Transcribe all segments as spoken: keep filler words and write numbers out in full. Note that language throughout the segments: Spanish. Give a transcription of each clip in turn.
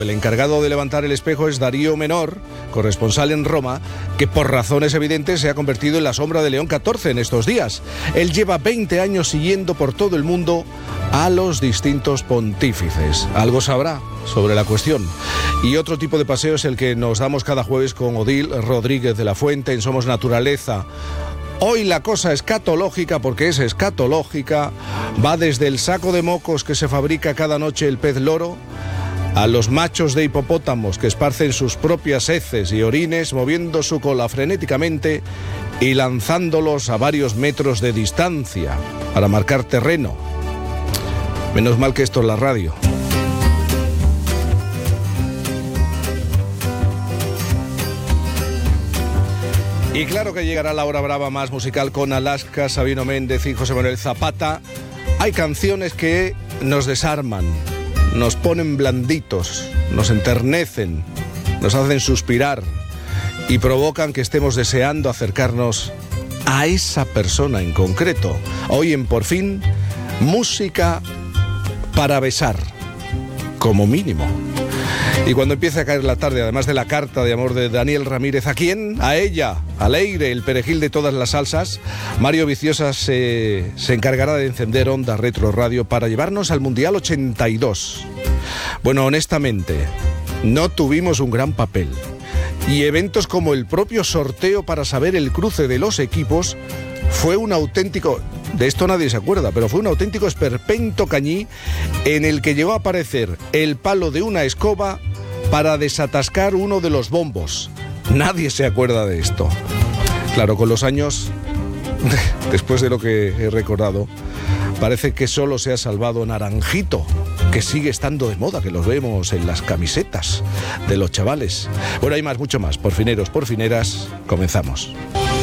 El encargado de levantar el espejo es Darío Menor, corresponsal en Roma, que por razones evidentes se ha convertido en la sombra de León catorce en estos días. Él lleva veinte años siguiendo por todo el mundo a los distintos pontífices. Algo sabrá sobre la cuestión. Y otro tipo de paseo es el que nos damos cada jueves con Odil Rodríguez de la Fuente en Somos Naturaleza. Hoy la cosa escatológica, porque es escatológica, va desde el saco de mocos que se fabrica cada noche el pez loro, a los machos de hipopótamos que esparcen sus propias heces y orines moviendo su cola frenéticamente y lanzándolos a varios metros de distancia para marcar terreno. Menos mal que esto es la radio. Y claro que llegará la hora brava más musical con Alaska, Sabino Méndez y José Manuel Zapata. Hay canciones que nos desarman, nos ponen blanditos, nos enternecen, nos hacen suspirar y provocan que estemos deseando acercarnos a esa persona en concreto. Hoy en Por Fin, música para besar, como mínimo. Y cuando empiece a caer la tarde, además de la carta de amor de Daniel Ramírez, ¿a quién? A ella, a Leire, el perejil de todas las salsas. Mario Viciosa se, se encargará de encender Onda Retro Radio para llevarnos al Mundial ochenta y dos. Bueno, honestamente, no tuvimos un gran papel. Y eventos como el propio sorteo para saber el cruce de los equipos fue un auténtico... De esto nadie se acuerda, pero fue un auténtico esperpento cañí en el que llegó a aparecer el palo de una escoba para desatascar uno de los bombos. Nadie se acuerda de esto. Claro, con los años, después de lo que he recordado, parece que solo se ha salvado Naranjito, que sigue estando de moda, que los vemos en las camisetas de los chavales. Bueno, hay más, mucho más. Porfineros, porfineras, comenzamos.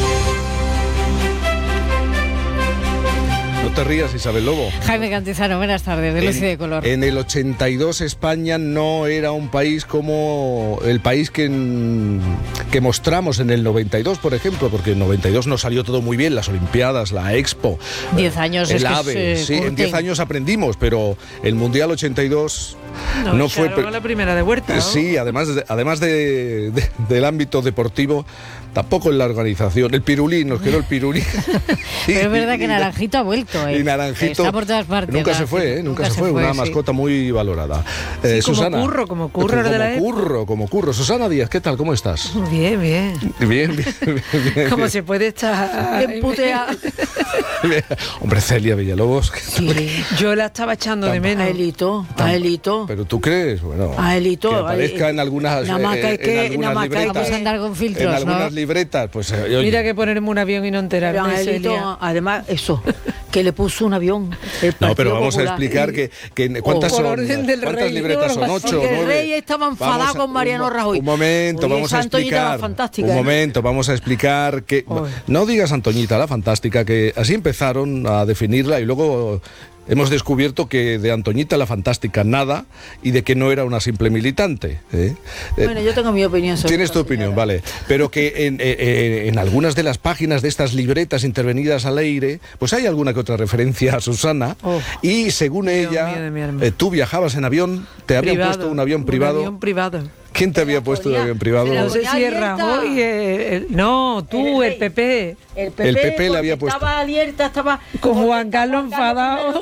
No te rías, Isabel Lobo. Jaime Cantizano, buenas tardes, de Luz y de Color. En el ochenta y dos España no era un país como el país que, que mostramos en el noventa y dos, por ejemplo, porque en el noventa y dos nos salió todo muy bien, las Olimpiadas, la Expo. Diez años. El es AVE, que es, eh, sí, en diez años aprendimos, pero el Mundial ochenta y dos no, no fue... Claro, la primera de Huerta, ¿no? Sí, además, de, además de, de, del ámbito deportivo, tampoco en la organización. El pirulí, nos quedó el pirulí. Pero es verdad que Naranjito ha vuelto. Eh. Y Naranjito está por todas partes. Nunca se fue, ¿eh? Nunca, nunca se, se fue, fue una sí. mascota muy valorada. Eh, sí, Susana. Como curro, como curro como de la curro, como curro. Susana Díaz, ¿qué tal? ¿Cómo estás? Bien, bien. Bien, bien, bien. bien ¿Cómo bien. se puede estar emputeada? Hombre, Celia Villalobos. Sí. Yo la estaba echando de menos. A Elito, a Elito. Pero tú crees, bueno, a Elito, que aparezca a en algunas, nada más que, eh, que, en algunas nada libretas. Más que vamos a andar con filtros, en algunas ¿no? libretas, pues... Eh, oye. Mira que ponerme un avión y no enterarme. Pero a Elito, además, eso, que le puso un avión. No, pero vamos Popular. a explicar que, que ¿cuántas, oh, son, ¿cuántas rey, libretas son? ¿Ocho? El nueve? rey estaba enfadado con Mariano un, Rajoy. Un momento, Oye, vamos a explicar. Fantástica, un ¿eh? momento, vamos a explicar que... Oye. No digas Antoñita la Fantástica, que así empezaron a definirla y luego... Hemos descubierto que de Antoñita la Fantástica nada y de que no era una simple militante. ¿eh? Bueno, yo tengo mi opinión sobre Tienes tu señora. opinión, vale. Pero que en, en, en algunas de las páginas de estas libretas intervenidas al aire, pues hay alguna que otra referencia a Susana. Oh, y según Dios ella, eh, tú viajabas en avión, te habían privado, puesto un avión privado. Un avión privado. ¿Quién te había puesto un avión privado? No sé si es Rajoy, eh, el, no, tú, el, el P P. El P P, el P P le había puesto. Estaba alerta, estaba... Con Juan Carlos enfadado.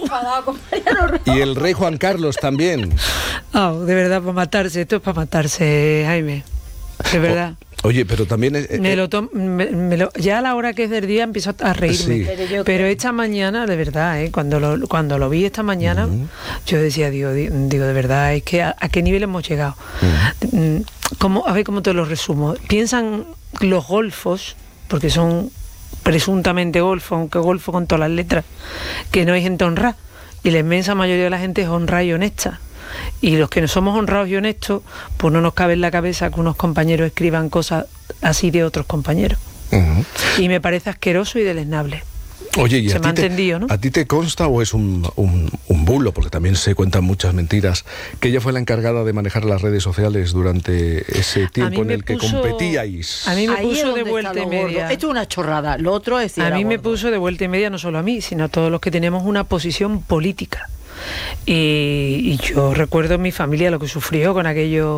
Y el rey Juan Carlos también. Oh, de verdad, para matarse, esto es para matarse, Jaime. De verdad. Oh. Oye, pero también... Es, eh, me lo to- me, me lo, ya a la hora que es del día empiezo a reírme. Sí. Pero, pero esta mañana, de verdad, ¿eh? cuando, lo, cuando lo vi esta mañana, uh-huh. yo decía, digo, digo, de verdad, es que a, a qué nivel hemos llegado. Uh-huh. ¿Cómo, a ver cómo te lo resumo. Piensan los golfos, porque son presuntamente golfos, aunque golfo con todas las letras, que no hay gente honrada. Y la inmensa mayoría de la gente es honrada y honesta. Y los que no somos honrados y honestos, pues no nos cabe en la cabeza que unos compañeros escriban cosas así de otros compañeros. Uh-huh. Y me parece asqueroso y deleznable. Oye, ¿y se a, me ti ha entendido, te, ¿no? ¿A ti te consta o es un, un, un bulo? Porque también se cuentan muchas mentiras. Que ella fue la encargada de manejar las redes sociales durante ese tiempo en el puso, que competíais. A mí me Ahí puso de vuelta y media. Esto es una chorrada. Lo otro es... A mí me puso de vuelta y media, no solo a mí, sino a todos los que tenemos una posición política. Y, y yo recuerdo mi familia lo que sufrió con aquello.